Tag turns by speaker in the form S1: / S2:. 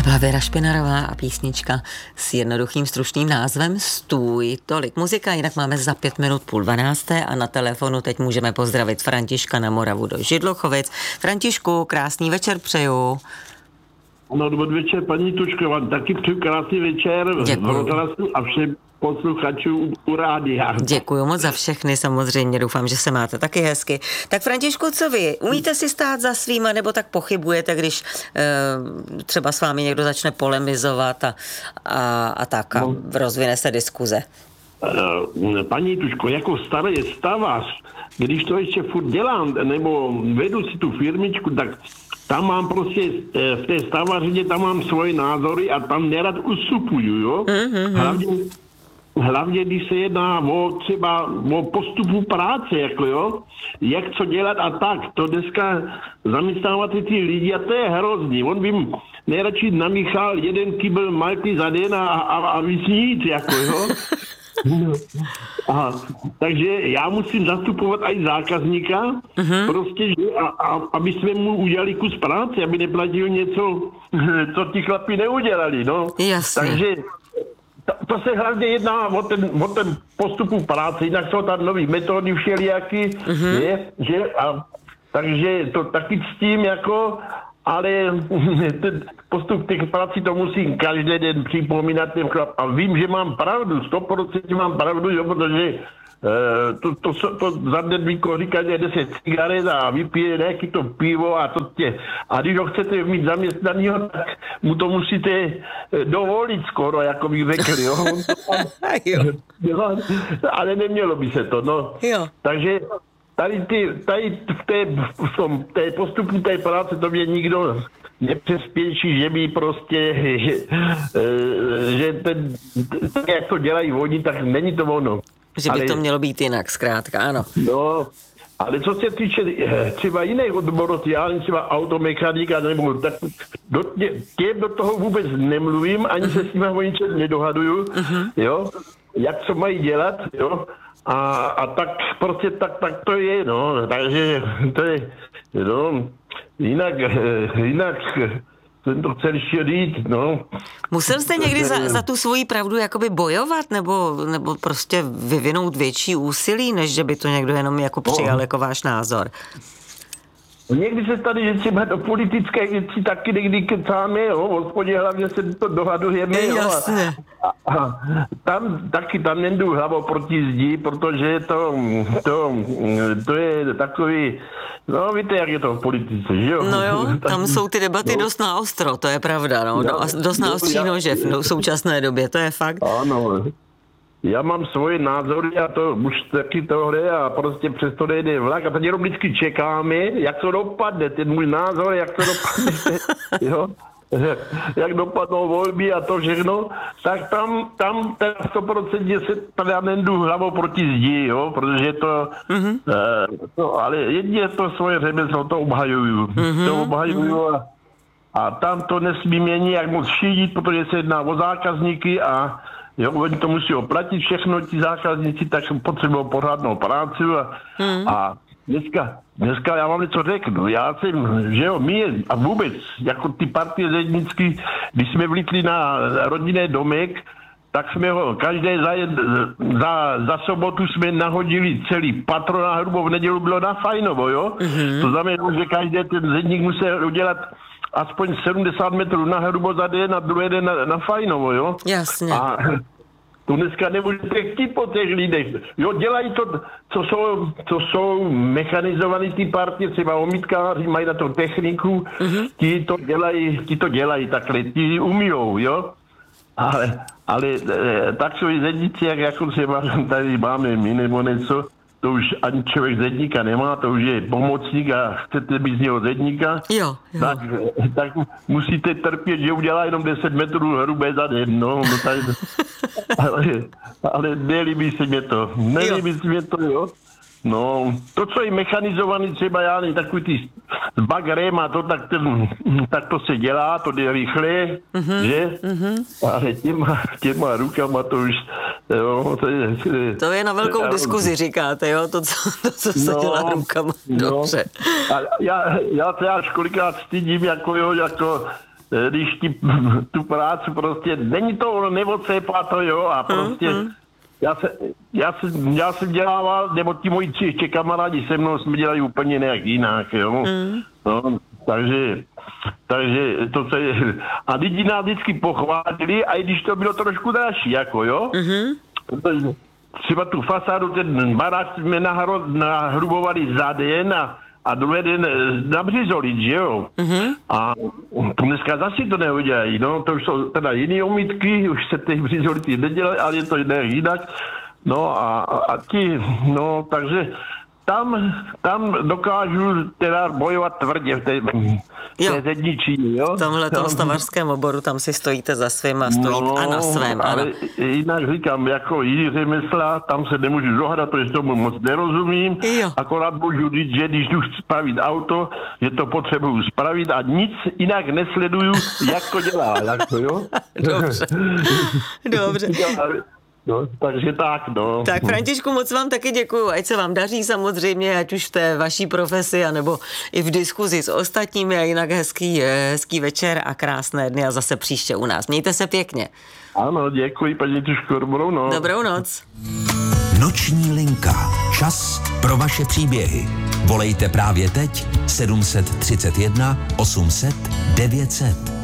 S1: byla Věra Špinarová a písnička s jednoduchým stručným názvem Stůj. Tolik muzika, jinak máme za 5 minut 11:30 a na telefonu teď můžeme pozdravit Františka na Moravu do Židlochovic. Františku, krásný večer přeju.
S2: No, dobrý večer, paní Tučková, taky přeju krásný večer v rozhlasu a všem posluchačů u rádia.
S1: Děkuju moc za všechny, samozřejmě, doufám, že se máte taky hezky. Tak Františku, co vy? Umíte si stát za svýma, nebo tak pochybujete, když třeba s vámi někdo začne polemizovat a tak a rozvine se diskuze?
S2: Paní Tučko, jako starý stavař, když to ještě furt dělám, nebo vedu si tu firmičku, tak tam mám prostě, v té stavařině tam mám svoje názory a tam nerad ustupuju, jo? Hlavně, když se jedná třeba o postupu práce, jako jo, jak co dělat a tak, to dneska zaměstnávat ty lidi a to je hrozný. On by nejradši namíchal jeden kybel malty za den a víc nic, jako jo. Takže já musím zastupovat i zákazníka, prostě, že, aby jsme mu udělali kus práce, aby neplatil něco, co ti chlapi neudělali, no.
S1: Jasně.
S2: Takže to se hlavně jedná o ten postupu práce, jinak jsou tam nový metody všelijaký, takže to taky s tím jako, ale ten postup těch prací to musím každý den připomínat těm chlap. A vím, že mám pravdu, 100% mám pravdu, jo, protože to za den vykouříkají 10 cigaret a vypije nějaký to pivo a to tě. A když ho chcete mít zaměstnanýho, tak mu to musíte dovolit skoro, jako bych řekl, jo. Ale nemělo by se to, no. Jo. Takže tady v té postupu té práce to mě nikdo nepřespěší, že by prostě, že ten, jak to dělají oni, tak není to ono.
S1: Že by to mělo být jinak, zkrátka, ano.
S2: No, ale co se týče třeba jiných odborů, já třeba automechanika, nebo tak těm do toho vůbec nemluvím, ani se s nimi o ničem nedohaduju, jo, jak co mají dělat, jo. A tak prostě tak to je, no, takže to je, no, jinak jsem to chtěl ještě říct, no.
S1: Musel jste někdy za tu svoji pravdu jakoby bojovat, nebo prostě vyvinout větší úsilí, než že by to někdo jenom jako přijal jako váš názor?
S2: Někdy se tady, že třeba do politické věci taky někdy kecáme, jo, v hospodě hlavně se to dohadujeme, jo.
S1: Jasně.
S2: A tam nejdu hlavou proti zdi, protože to je takový, no víte, jak je to v politice, že jo?
S1: No jo, tam jsou ty debaty dost naostro, to je pravda, no. Dost naostří nože v současné době, to je fakt.
S2: Ano. Já mám svoje názory a to už taky tohle a prostě přesto nejde vlak a teď jenom vždycky čekáme, jak to dopadne, ten můj názor, jak to dopadne, jo, jak dopadnou volby a to všechno, tak tam 100% se tady já nejdu hlavou proti zdi, jo, protože ale jedině to svoje řemeslo, to obhajuju, a tam to nesmí měnit jak moc šídit, protože se jedná o zákazníky a jo, oni to musí oplatit všechno, ti zákazníci, tak potřebují pořádnou práci a dneska já vám něco řeknu. Já jsem, že jo, my a vůbec, jako ty partie zednický, když jsme vlítli na rodinný domek, tak jsme ho každé za sobotu jsme nahodili celý patro na hrubo, v nedělu bylo na Fajnovo, jo. To znamená, že každý ten zedník musel udělat aspoň 70 metrů na hrubo za den a druhý den na Fajnovo, jo?
S1: Jasně.
S2: A tu dneska nebudete chtít po těch lidech. Jo, dělají to, co jsou mechanizovaný ty partie, třeba omítkáři, mají na to techniku, ti to dělají takhle, ti umijou, jo? Ale takový zedníci, jako třeba tady máme my nebo něco, to už ani člověk zedníka nemá, to už je pomocník a chcete být z něho zedníka,
S1: jo.
S2: Tak musíte trpět, že udělá jenom 10 metrů hrubé za den, no tady, ale nelíbí se mě to, jo. No, to, co je mechanizovaný, třeba já nevím, takový ty s bagrem a to, tak to se dělá, to jde rychle, že? Ale těma rukama to už, jo,
S1: to je na velkou diskuzi, říkáte, jo, to, co se dělá rukama, dobře.
S2: A já se až kolikrát stydím, jako když ti tu práci prostě, není to neodcepá to, jo, a prostě já jsem dělával, nebo ti moji ještě kamarádi se mnou jsme dělali úplně nějak jinak, jo. No, takže to se, a lidi nás vždycky pochválili, a i když to bylo trošku dražší, jako jo. Třeba tu fasádu, ten barák jsme nahrubovali za den a druhý den nabřizolit, že jo. A dneska zase to neudělají, no, to už jsou teda jiné omítky, už se těch břizolity nedělají, ale je to jinak. No a ti, no, takže tam dokážu teda bojovat tvrdě v té zedničině, jo.
S1: V tomhletom stavařském oboru, tam si stojíte za svým a stojíte a na svém,
S2: ale
S1: ano.
S2: jinak říkám, jako jiný řemesla, tam se nemůžu dohadat, protože tomu moc nerozumím, akorát můžu říct, že když jdu spravit auto, že to potřebuju spravit a nic jinak nesleduju, jak to dělá, jako jo.
S1: Dobře.
S2: No, takže tak, no.
S1: Tak Františku, moc vám taky děkuju, ať se vám daří samozřejmě, ať už v té vaší profesi, anebo i v diskuzi s ostatními, a jinak hezký večer a krásné dny a zase příště u nás. Mějte se pěkně.
S2: Ano, děkuji, paní Tuško, dobrou noc.
S1: Dobrou noc.
S3: Noční linka. Čas pro vaše příběhy. Volejte právě teď 731 800 900.